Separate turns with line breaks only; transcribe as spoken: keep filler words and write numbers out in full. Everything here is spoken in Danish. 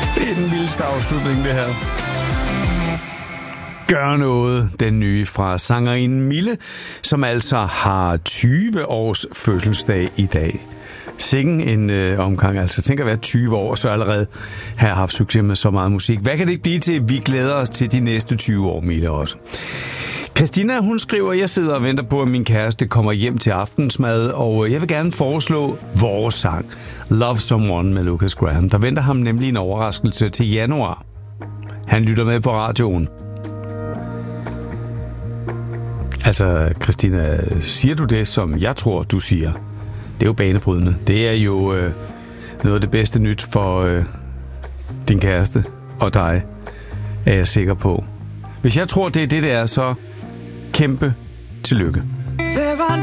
Det er den vildeste afslutning, det her. Gør noget, den nye fra sangerinden Mille, som altså har tyve års fødselsdag i dag. Sikken en øh, omgang, altså tænk at være tyve år, så allerede have haft succes med så meget musik. Hvad kan det ikke blive til? Vi glæder os til de næste tyve år, Mille også. Christina, hun skriver, jeg sidder og venter på, at min kæreste kommer hjem til aftensmad, og jeg vil gerne foreslå vores sang, Love Someone med Lucas Graham. Der venter ham nemlig en overraskelse til januar. Han lytter med på radioen. Altså, Christina, siger du det, som jeg tror, du siger? Det er jo banebrydende. Det er jo øh, noget af det bedste nyt for øh, din kæreste og dig, er jeg sikker på. Hvis jeg tror, det er det, det er, så kæmpe tillykke.